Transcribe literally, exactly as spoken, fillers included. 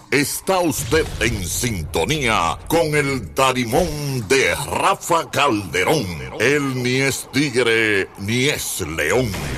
Está usted en sintonía con el Tarimón de Rafa Calderón. Él ni es tigre ni es león.